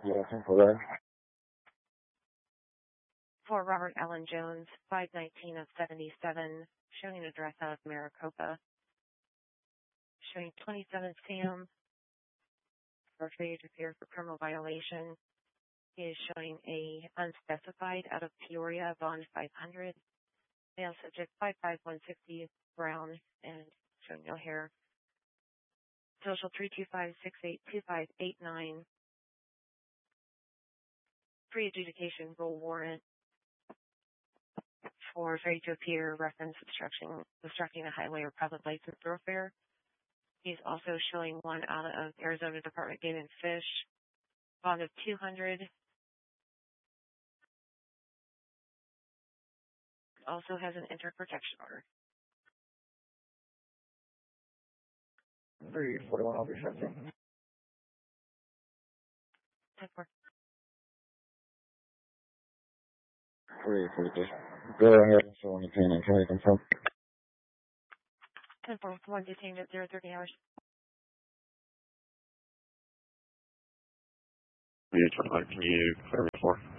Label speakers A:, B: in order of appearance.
A: Yeah, for that.
B: For Robert Allen Jones, 519 of 77, showing an address out of Maricopa. Showing 27 Sam for failure to appear for criminal violation. He is showing a unspecified out of Peoria, bond 500. Male subject 55160, brown, and showing no hair. Social 325682589. Pre-adjudication rule warrant for failure to appear, reference obstructing a highway or public license thoroughfare. He's also showing one out of Arizona Department of Game and Fish, bond of 200. Also has an enter protection order.
A: 341, I'll be 15.
B: 10-4.
A: 342. Go ahead and show any pain and can you confirm?
B: 10-4, 1 detained at 030 hours.
C: Can you clarify for?